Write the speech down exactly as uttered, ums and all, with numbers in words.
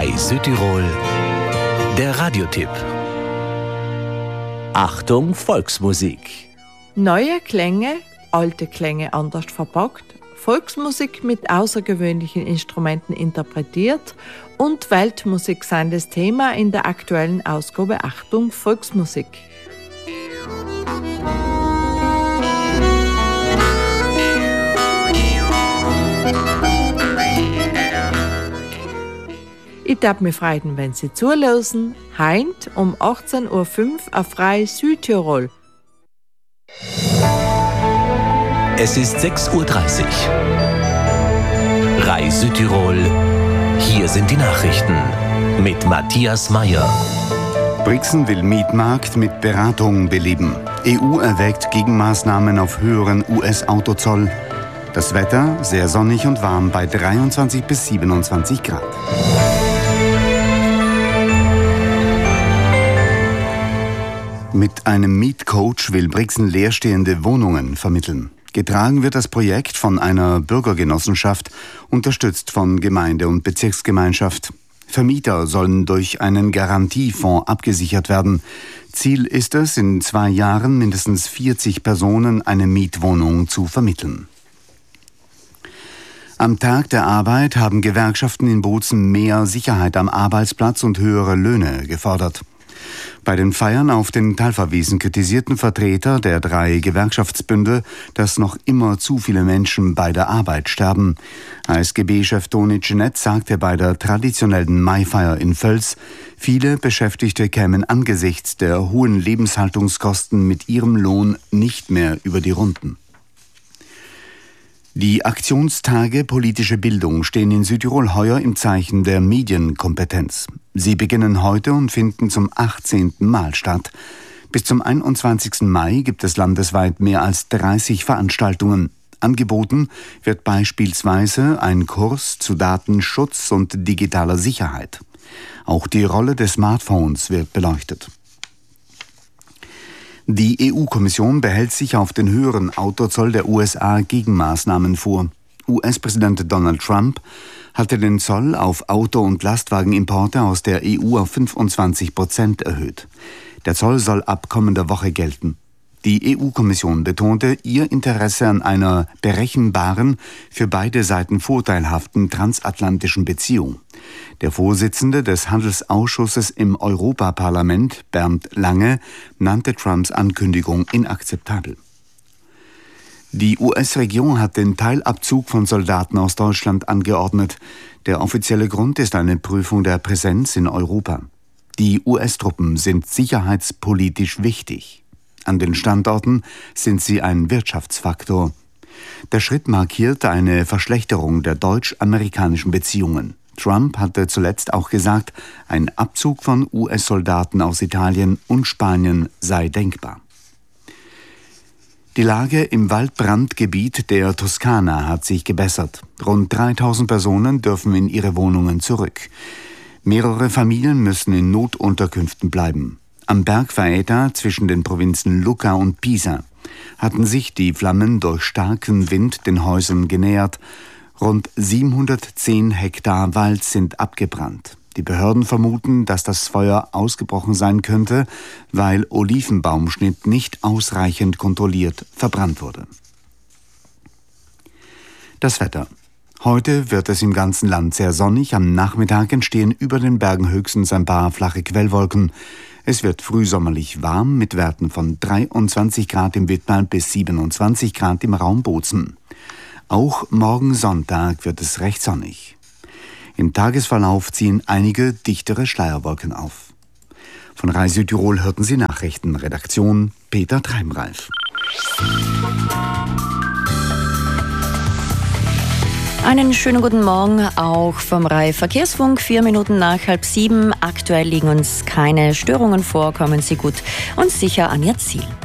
Rai Südtirol, der Radiotipp. Achtung, Volksmusik. Neue Klänge, alte Klänge anders verpackt, Volksmusik mit außergewöhnlichen Instrumenten interpretiert und Weltmusik seien das Thema in der aktuellen Ausgabe Achtung, Volksmusik. Ich darf mich freuen, wenn Sie zuhören. Heint um achtzehn Uhr fünf auf Rai Südtirol. Es ist sechs Uhr dreißig. Rai Südtirol. Hier sind die Nachrichten mit Matthias Meyer. Brixen will Mietmarkt mit Beratung beleben. E U erwägt Gegenmaßnahmen auf höheren U S-Autozoll. Das Wetter sehr sonnig und warm bei dreiundzwanzig bis siebenundzwanzig Grad. Mit einem Mietcoach will Brixen leerstehende Wohnungen vermitteln. Getragen wird das Projekt von einer Bürgergenossenschaft, unterstützt von Gemeinde und Bezirksgemeinschaft. Vermieter sollen durch einen Garantiefonds abgesichert werden. Ziel ist es, in zwei Jahren mindestens vierzig Personen eine Mietwohnung zu vermitteln. Am Tag der Arbeit haben Gewerkschaften in Bozen mehr Sicherheit am Arbeitsplatz und höhere Löhne gefordert. Bei den Feiern auf den Talferwiesen kritisierten Vertreter der drei Gewerkschaftsbünde, dass noch immer zu viele Menschen bei der Arbeit sterben. A S G B-Chef Toni Cennet sagte bei der traditionellen Maifeier in Völs, viele Beschäftigte kämen angesichts der hohen Lebenshaltungskosten mit ihrem Lohn nicht mehr über die Runden. Die Aktionstage Politische Bildung stehen in Südtirol heuer im Zeichen der Medienkompetenz. Sie beginnen heute und finden zum achtzehnten Mal statt. Bis zum einundzwanzigsten Mai gibt es landesweit mehr als dreißig Veranstaltungen. Angeboten wird beispielsweise ein Kurs zu Datenschutz und digitaler Sicherheit. Auch die Rolle des Smartphones wird beleuchtet. Die E U-Kommission behält sich auf den höheren Autozoll der U S A Gegenmaßnahmen vor. U S-Präsident Donald Trump hatte den Zoll auf Auto- und Lastwagenimporte aus der E U auf fünfundzwanzig Prozent erhöht. Der Zoll soll ab kommender Woche gelten. Die E U-Kommission betonte ihr Interesse an einer berechenbaren, für beide Seiten vorteilhaften transatlantischen Beziehung. Der Vorsitzende des Handelsausschusses im Europaparlament, Bernd Lange, nannte Trumps Ankündigung inakzeptabel. Die U S-Regierung hat den Teilabzug von Soldaten aus Deutschland angeordnet. Der offizielle Grund ist eine Prüfung der Präsenz in Europa. Die U S-Truppen sind sicherheitspolitisch wichtig. An den Standorten sind sie ein Wirtschaftsfaktor. Der Schritt markiert eine Verschlechterung der deutsch-amerikanischen Beziehungen. Trump hatte zuletzt auch gesagt, ein Abzug von U S-Soldaten aus Italien und Spanien sei denkbar. Die Lage im Waldbrandgebiet der Toskana hat sich gebessert. Rund dreitausend Personen dürfen in ihre Wohnungen zurück. Mehrere Familien müssen in Notunterkünften bleiben. Am Berg Faeta zwischen den Provinzen Lucca und Pisa hatten sich die Flammen durch starken Wind den Häusern genähert. Rund siebenhundertzehn Hektar Wald sind abgebrannt. Die Behörden vermuten, dass das Feuer ausgebrochen sein könnte, weil Olivenbaumschnitt nicht ausreichend kontrolliert verbrannt wurde. Das Wetter. Heute wird es im ganzen Land sehr sonnig. Am Nachmittag entstehen über den Bergen höchstens ein paar flache Quellwolken. Es wird frühsommerlich warm mit Werten von dreiundzwanzig Grad im Wittmal bis siebenundzwanzig Grad im Raum Bozen. Auch morgen Sonntag wird es recht sonnig. Im Tagesverlauf ziehen einige dichtere Schleierwolken auf. Von Rai Südtirol hörten Sie Nachrichten. Redaktion Peter Treimreif. Einen schönen guten Morgen auch vom Rai Verkehrsfunk. Vier Minuten nach halb sieben. Aktuell liegen uns keine Störungen vor. Kommen Sie gut und sicher an Ihr Ziel.